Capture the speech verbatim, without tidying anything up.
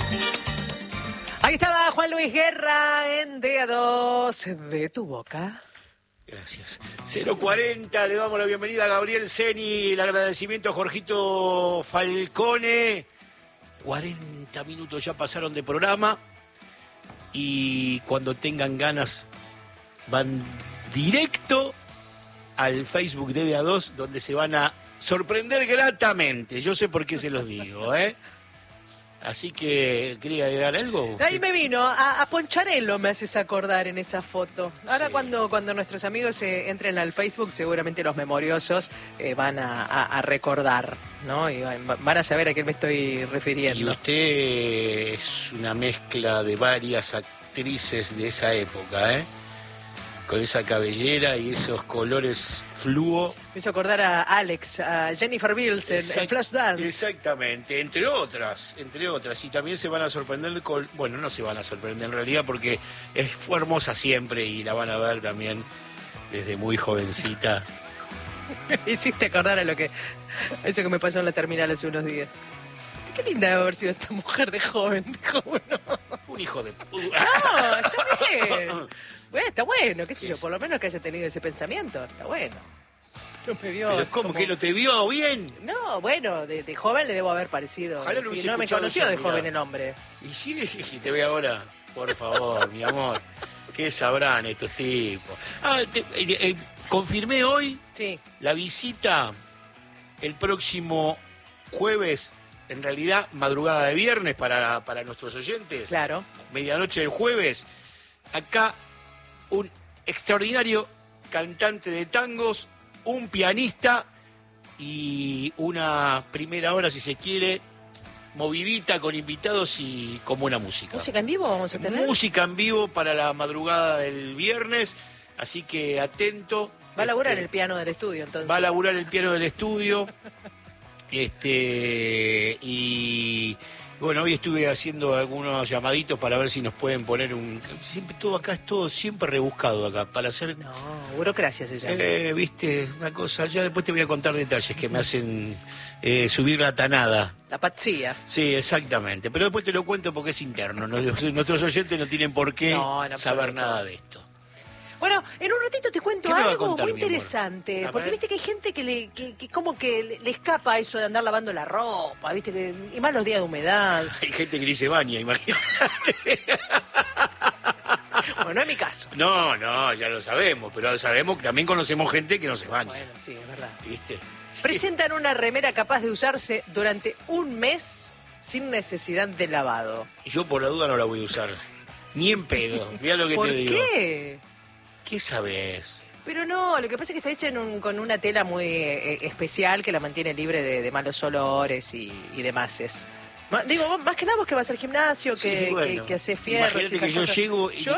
Ahí estaba Juan Luis Guerra en D A dos de tu boca. Gracias. cero cuarenta, le damos la bienvenida a Gabriel Ceni, el agradecimiento a Jorgito Falcone. cuarenta minutos ya pasaron de programa y cuando tengan ganas van directo al Facebook de D A dos, donde se van a sorprender gratamente. Yo sé por qué se los digo, ¿eh? Así que, ¿quería agregar algo? Ahí me vino, a, a Poncharello me haces acordar en esa foto. Ahora Sí. cuando, cuando nuestros amigos eh, entren al Facebook, seguramente los memoriosos eh, van a, a- a recordar, ¿no? Y van, van a saber a qué me estoy refiriendo. Y usted es una mezcla de varias actrices de esa época, ¿eh? Con esa cabellera y esos colores fluo. Me hizo acordar a Alex, a Jennifer Bills en, en Exact- Flashdance. Exactamente, entre otras, entre otras. Y también se van a sorprender con... Bueno, no se van a sorprender en realidad porque es, fue hermosa siempre y la van a ver también desde muy jovencita. Me hiciste acordar a lo que, a eso que me pasó en la terminal hace unos días. Qué linda debe haber sido esta mujer de joven. De joven no. Un hijo de... No, está bien. Bueno, está bueno, qué sé Sí, yo, sí. por lo menos que haya tenido ese pensamiento, está bueno. No me vio Pero así ¿cómo como- que no te vio bien? No, bueno, de, de joven le debo haber parecido. Ojalá lo Sí, hubiese no me escuchado conoció yo, de mirá. joven el hombre. Y si, si te ve ahora, por favor, mi amor, ¿qué sabrán estos tipos? Ah, te- eh, eh, confirmé hoy Sí, la visita el próximo jueves, en realidad madrugada de viernes para, para nuestros oyentes, claro. medianoche del jueves, acá un extraordinario cantante de tangos, un pianista y una primera hora, si se quiere, movidita con invitados y con buena música. ¿Música en vivo vamos a tener? Música en vivo para la madrugada del viernes, así que atento. Va a laburar Este, el piano del estudio, entonces. Va a laburar el piano del estudio. Este y bueno, hoy estuve haciendo algunos llamaditos para ver si nos pueden poner un... Siempre todo acá es todo siempre rebuscado acá, para hacer... No, burocracia se llama. Eh, viste, una cosa, ya después te voy a contar detalles que me hacen eh, subir la tanada. La patzía. Sí, exactamente, pero después te lo cuento porque es interno, ¿no? Nuestros oyentes no tienen por qué No, en saber absoluto. nada de esto. Bueno, en un ratito te cuento ¿Qué me va a algo contar, muy mi amor? interesante, A porque ver. viste que hay gente que le que, que como que le, le escapa eso de andar lavando la ropa, viste que y más los días de humedad. Hay gente que ni se baña, imagínate. Bueno, no es mi caso. No, no, ya lo sabemos, pero sabemos que también conocemos gente que no se baña, Bueno, sí, es verdad. ¿viste? Sí. Presentan una remera capaz de usarse durante un mes sin necesidad de lavado. Yo por la duda no la voy a usar, ni en pedo, mira lo que ¿Por te digo. qué? ¿Qué sabes? Pero no, lo que pasa es que está hecha en un- con una tela muy eh, especial que la mantiene libre de, de malos olores y, y demás. Es. Ma- Digo, vos, más que nada vos que vas al gimnasio, que, Sí, bueno. que, que haces fierros y Imagínate esas que yo cosas. llego y Yo